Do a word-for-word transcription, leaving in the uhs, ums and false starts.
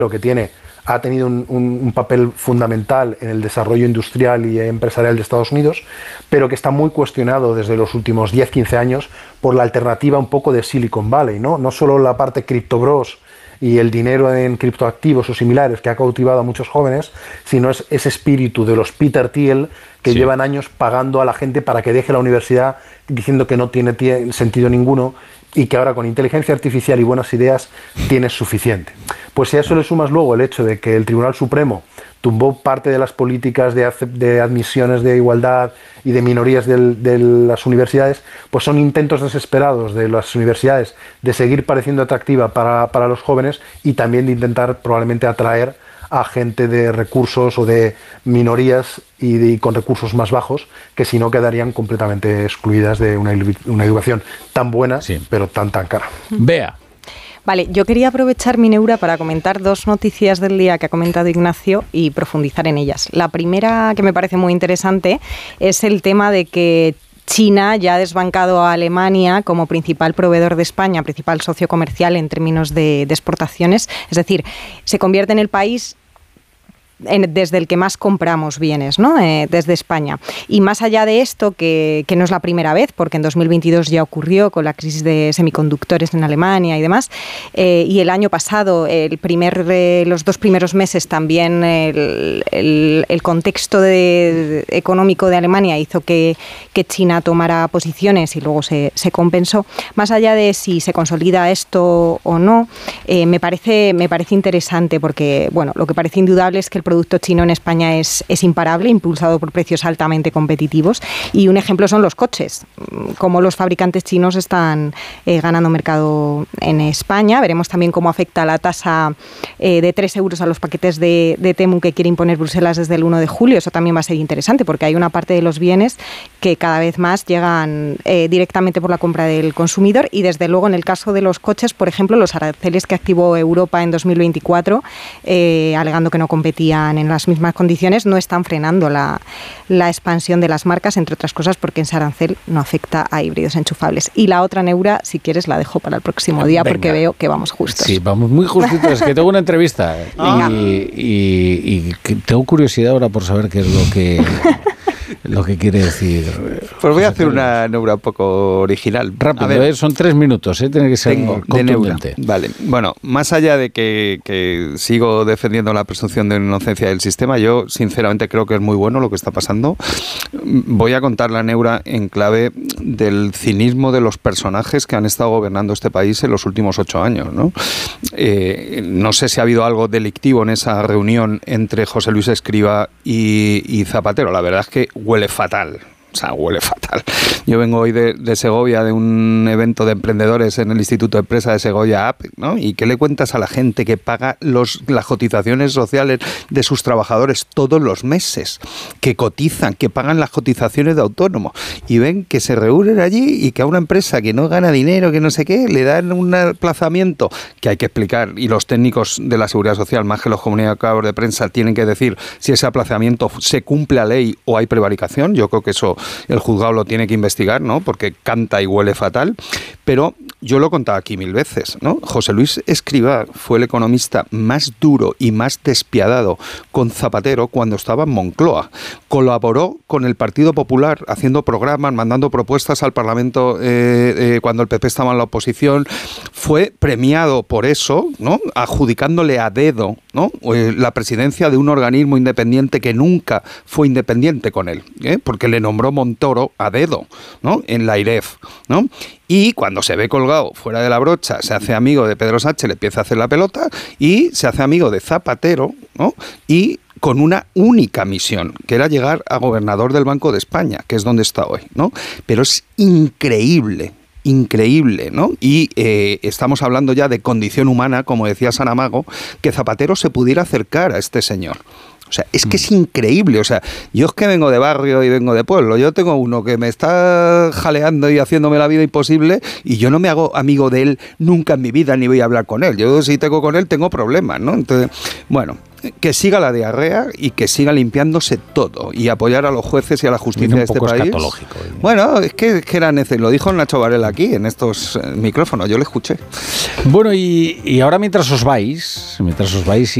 que tiene ha tenido un, un, un papel fundamental en el desarrollo industrial y empresarial de Estados Unidos, pero que está muy cuestionado desde los últimos diez a quince años por la alternativa un poco de Silicon Valley, ¿no? No solo la parte criptobros y el dinero en criptoactivos o similares que ha cautivado a muchos jóvenes, sino es ese espíritu de los Peter Thiel que sí. llevan años pagando a la gente para que deje la universidad diciendo que no tiene sentido ninguno y que ahora con inteligencia artificial y buenas ideas tienes suficiente. Pues si a eso le sumas luego el hecho de que el Tribunal Supremo tumbó parte de las políticas de, de admisiones de igualdad y de minorías de, de las universidades, pues son intentos desesperados de las universidades de seguir pareciendo atractiva para, para los jóvenes y también de intentar probablemente atraer a gente de recursos o de minorías y, de, y con recursos más bajos, que si no quedarían completamente excluidas de una, una educación tan buena, sí. pero tan tan cara. Bea. Vale, yo quería aprovechar mi neura para comentar dos noticias del día que ha comentado Ignacio y profundizar en ellas. La primera, que me parece muy interesante, es el tema de que China ya ha desbancado a Alemania como principal proveedor de España, principal socio comercial en términos de, de exportaciones. Es decir, se convierte en el país En, desde el que más compramos bienes, ¿no? Eh, desde España. Y más allá de esto, que, que no es la primera vez, porque en dos mil veintidós ya ocurrió con la crisis de semiconductores en Alemania y demás, eh, y el año pasado, el primer, eh, los dos primeros meses también el, el, el contexto de, de, económico de Alemania hizo que, que China tomara posiciones y luego se, se compensó. Más allá de si se consolida esto o no, eh, me parece, me parece interesante porque, bueno, lo que parece indudable es que el producto chino en España es, es imparable, impulsado por precios altamente competitivos, y un ejemplo son los coches, cómo los fabricantes chinos están eh, ganando mercado en España. Veremos también cómo afecta la tasa eh, de tres euros a los paquetes de, de Temu que quiere imponer Bruselas desde el uno de julio. Eso también va a ser interesante porque hay una parte de los bienes que cada vez más llegan eh, directamente por la compra del consumidor, y desde luego en el caso de los coches, por ejemplo, los aranceles que activó Europa en dos mil veinticuatro, eh, alegando que no competían en las mismas condiciones, no están frenando la, la expansión de las marcas, entre otras cosas porque ese arancel no afecta a híbridos enchufables. Y la otra neura, si quieres, la dejo para el próximo día. Venga. Porque veo que vamos justos. Sí, vamos muy justitos, es que tengo una entrevista y, y, y tengo curiosidad ahora por saber qué es lo que... lo que quiere decir. Pues voy a hacer una neura un poco original. Rápido, ver, ¿eh? Son tres minutos, ¿eh? Tiene que ser tengo, contundente. Vale, bueno, más allá de que, que sigo defendiendo la presunción de inocencia del sistema, yo sinceramente creo que es muy bueno lo que está pasando. Voy a contar la neura en clave del cinismo de los personajes que han estado gobernando este país en los últimos ocho años, ¿no? Eh, no sé si ha habido algo delictivo en esa reunión entre José Luis Escrivá y, y Zapatero. La verdad es que huele fatal. O sea, huele fatal. Yo vengo hoy de, de Segovia, de un evento de emprendedores en el Instituto de Empresa de Segovia A P, ¿no? ¿Y qué le cuentas a la gente que paga los, las cotizaciones sociales de sus trabajadores todos los meses? Que cotizan, que pagan las cotizaciones de autónomos. Y ven que se reúnen allí y que a una empresa que no gana dinero, que no sé qué, le dan un aplazamiento que hay que explicar. Y los técnicos de la Seguridad Social, más que los comunicados de prensa, tienen que decir si ese aplazamiento se cumple a ley o hay prevaricación. Yo creo que eso el juzgado lo tiene que investigar, ¿no? Porque canta y huele fatal. Pero yo lo he contado aquí mil veces, ¿no? José Luis Escrivá fue el economista más duro y más despiadado con Zapatero cuando estaba en Moncloa. Colaboró con el Partido Popular haciendo programas, mandando propuestas al Parlamento eh, eh, cuando el P P estaba en la oposición. Fue premiado por eso, ¿no? Adjudicándole a dedo, ¿no? Eh, la presidencia de un organismo independiente que nunca fue independiente con él, ¿eh? Porque le nombró Montoro a dedo, ¿no? En la I R E F, ¿no? Y cuando se ve colgado fuera de la brocha, se hace amigo de Pedro Sánchez, le empieza a hacer la pelota y se hace amigo de Zapatero, ¿no? Y con una única misión, que era llegar a gobernador del Banco de España, que es donde está hoy, ¿no? Pero es increíble, increíble, ¿no? Y eh, estamos hablando ya de condición humana, como decía Saramago, que Zapatero se pudiera acercar a este señor. O sea, es que es increíble. O sea, yo es que vengo de barrio y vengo de pueblo. Yo tengo uno que me está jaleando y haciéndome la vida imposible y yo no me hago amigo de él nunca en mi vida ni voy a hablar con él. Yo si tengo con él tengo problemas, ¿no? Entonces, bueno, que siga la diarrea y que siga limpiándose todo y apoyar a los jueces y a la justicia de este país. Escatológico. Bueno, es que, es que era necesario. Lo dijo Nacho Varela aquí en estos micrófonos. Yo le escuché. Bueno, y, y ahora mientras os vais, mientras os vais